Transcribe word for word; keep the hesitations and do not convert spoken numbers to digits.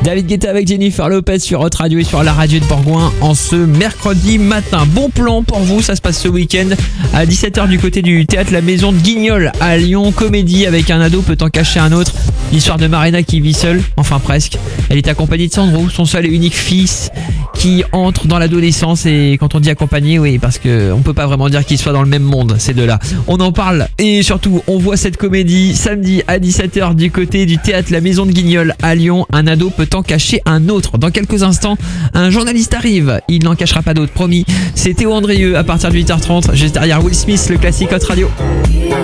David Guetta avec Jennifer Lopez sur Hot Radio et sur la radio de Bourgoin en ce mercredi matin. Bon plan pour vous, ça se passe ce week-end à dix-sept heures du côté du théâtre La Maison de Guignol à Lyon. Comédie avec un ado peut en cacher un autre. L'histoire de Marina qui vit seule, enfin presque. Elle est accompagnée de Sandro, son seul et unique fils qui entre dans l'adolescence. Et quand on dit accompagné, oui, parce que on peut pas vraiment dire qu'ils soient dans le même monde, ces deux-là. On en parle et surtout on voit cette comédie samedi à dix-sept heures du côté du théâtre La Maison de Guignol à Lyon. Un ado peut en cacher un autre. Dans quelques instants, un journaliste arrive. Il n'en cachera pas d'autres, promis. C'est Théo Andrieux à partir de huit heures trente. Juste derrière Will Smith, le classique Hot Radio.